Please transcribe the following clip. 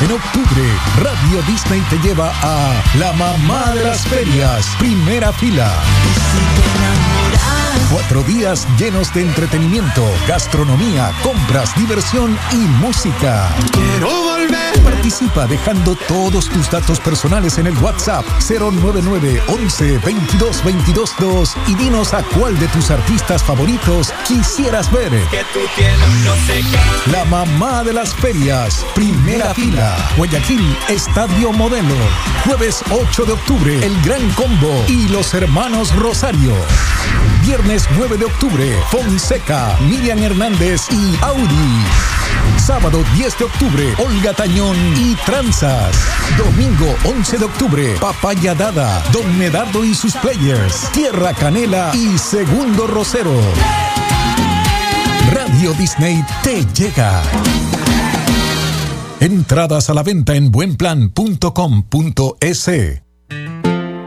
En octubre, Radio Disney te lleva a La Mamá de las Ferias, primera fila. 4 días llenos de entretenimiento, gastronomía, compras, diversión y música. Quiero volver. Participa dejando todos tus datos personales en el WhatsApp 099 11 22 22 2 y dinos a cuál de tus artistas favoritos quisieras ver. Que tú tienes no sé qué. La Mamá de las Ferias, primera fila. Guayaquil, Estadio Modelo. Jueves 8 de octubre, El Gran Combo y Los Hermanos Rosario. Viernes 9 de octubre, Fonseca, Miriam Hernández y Audi. Sábado 10 de octubre, Olga Tañón y Tranzas. Domingo 11 de octubre, Papaya Dada, Don Medardo y sus Players, Tierra Canela y Segundo Rosero. Radio Disney te llega. Entradas a la venta en buenplan.com.es.